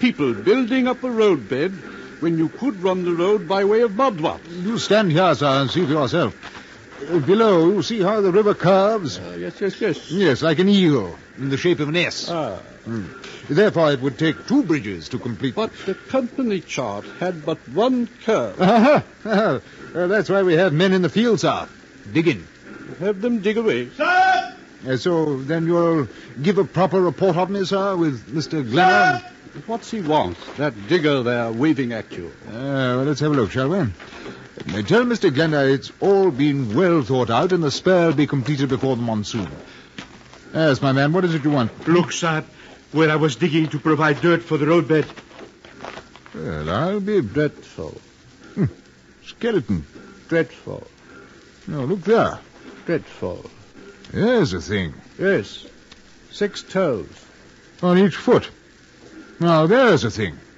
people building up a roadbed when you could run the road by way of Mudwat. You stand here, sir, and see for yourself. Below, you see how the river curves? Yes. Yes, like an eagle, in the shape of an S. Therefore, it would take 2 bridges to complete... But the company chart had but 1 curve. That's why we have men in the field, sir. Digging. Have them dig away. Sir! So then you'll give a proper report of me, sir, with Mr. Glenner? What's he want, that digger there waving at you? Well, let's have a look, shall we? Tell Mr. Glenner it's all been well thought out and the spur will be completed before the monsoon. Yes, my man, what is it you want? Look, sir, where I was digging to provide dirt for the roadbed. Well, I'll be Dreadful. Skeleton. Dreadful. No, look there. Dreadful. There's a thing. Yes. 6 toes. On each foot. Now, there's a thing.